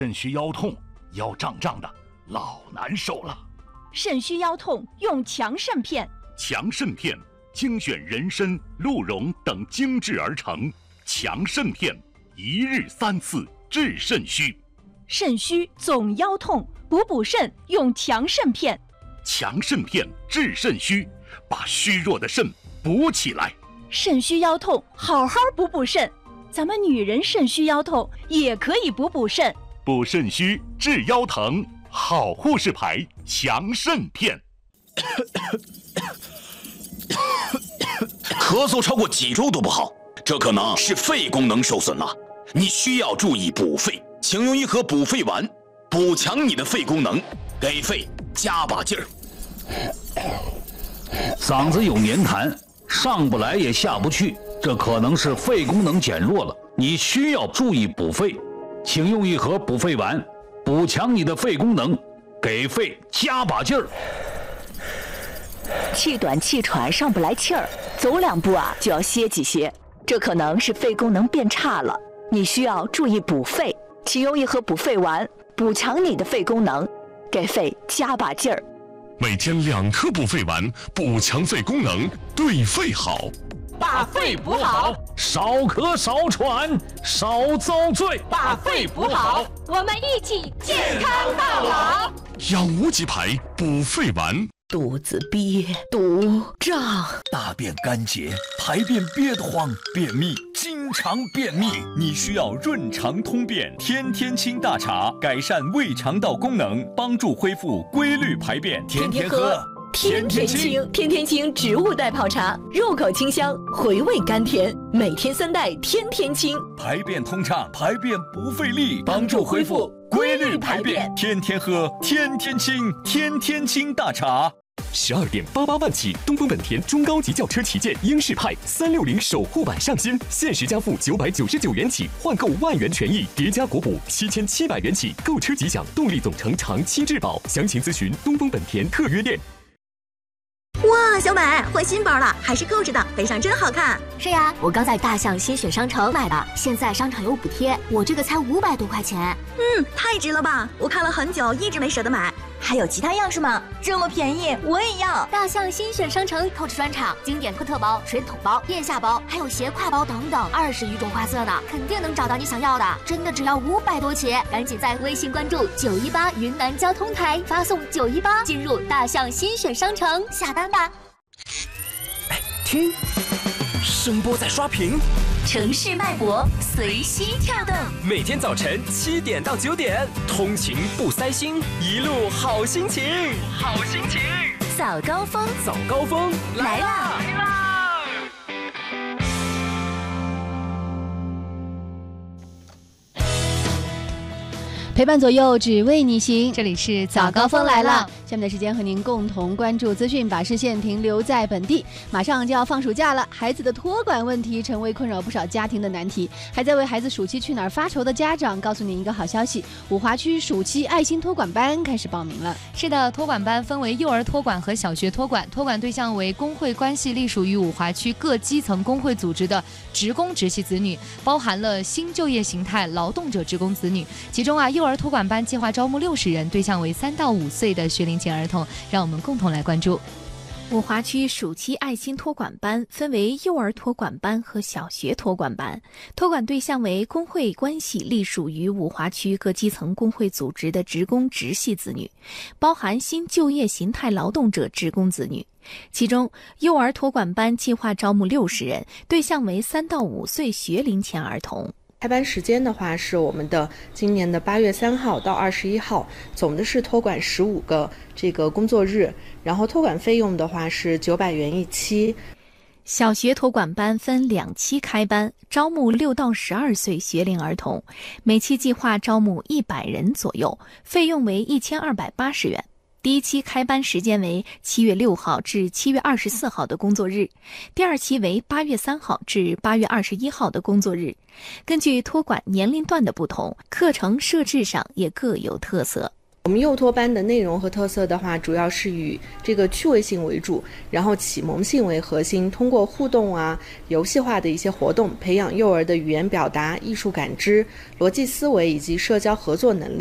肾虚腰痛，腰胀胀的，老难受了。 肾虚腰痛用强肾片。 强肾片精选人参、鹿茸等精制而成，强肾片一日3次治肾虚。 肾虚总腰痛，补肾用强肾片。 强肾片治肾虚，把虚弱的肾补起来。 肾虚腰痛，好好补肾。咱们女人肾虚腰痛也可以补肾。 补肾虚治腰疼，好护士牌强肾片。 咳嗽超过几周都不好，这可能是肺功能受损了，你需要注意补肺，请用一盒补肺丸，补强你的肺功能，给肺加把劲儿。 嗓子有黏痰，上不来也下不去，这可能是肺功能减弱了，你需要注意补肺，请用一盒补肺丸，补强你的肺功能，给肺加把劲儿。 气短气喘，上不来气儿，走2步就要歇几歇，这可能是肺功能变差了，你需要注意补肺，请用一盒补肺丸，补强你的肺功能，给肺加把劲儿。 每天2颗补肺丸，补强肺功能，对肺好。 把肺补好， 少咳少喘少遭罪。 把肺补好， 我们一起健康到老。 养无极牌补肺丸。 肚子憋、堵、胀， 大便干结，排便憋得慌，便秘，经常便秘，你需要润肠通便天天清大茶，改善胃肠道功能，帮助恢复规律排便。天天喝， 天天清。天天清植物代泡茶，入口清香，回味甘甜，每天3袋，天天清， 排便通畅，排便不费力，帮助恢复规律排便。天天喝，天天清，天天清大茶。 12.88万起东风本田中高级轿车旗舰英仕派360守护版上新，限时加付999元起，换购万元权益，叠加国补7700元起，购车即享动力总成长期质保。详情咨询东风本田特约店。 哇，小美换新包了，还是购置的，背上真好看。 是呀，我刚在大象新选商城买的，现在商场有补贴，我这个才500多块钱。 太值了吧！我看了很久，一直没舍得买。还有其他样式吗？这么便宜，我也要！ 大象新选商城购置专场，经典特包、水桶包、腋下包，还有斜挎包等等，20余种花色呢，肯定能找到你想要的。真的只要500多起，赶紧在微信关注918云南交通台，发送918进入大象新选商城下单吧。 听，声波在刷屏， 城市脉搏随心跳动。 每天早晨7点到9点，通勤不塞心，一路好心情，好心情。 早高峰， 早高峰来啦！ 陪伴左右，只为你行。这里是早高峰来了，下面的时间和您共同关注资讯，把视线停留在本地。马上就要放暑假了，孩子的托管问题成为困扰不少家庭的难题。还在为孩子暑期去哪儿发愁的家长，告诉您一个好消息：五华区暑期爱心托管班开始报名了。 是的，托管班分为幼儿托管和小学托管，托管对象为工会关系隶属于五华区各基层工会组织的职工直系子女，包含了新就业形态劳动者职工子女。其中幼儿托管班计划招募60人，对象为3到5岁的学龄前儿童。让我们共同来关注。 五华区暑期爱心托管班分为幼儿托管班和小学托管班，托管对象为工会关系隶属于五华区各基层工会组织的职工直系子女，包含新就业形态劳动者职工子女。其中，幼儿托管班计划招募60人，对象为3到5岁学龄前儿童。 开班时间的话是我们的今年的8月3号到21号，总的是托管15个这个工作日，然后托管费用的话是900元一期。 小学托管班分2期开班，招募6到12岁学龄儿童，每期计划招募100人左右，费用为1280元。第一期开班时间为7月6号至7月24号的工作日，第二期为8月3号至8月21号的工作日。根据托管年龄段的不同，课程设置上也各有特色。 我们幼托班的内容和特色的话，主要是以这个趣味性为主，然后启蒙性为核心，通过互动啊、游戏化的一些活动，培养幼儿的语言表达、艺术感知、逻辑思维以及社交合作能力。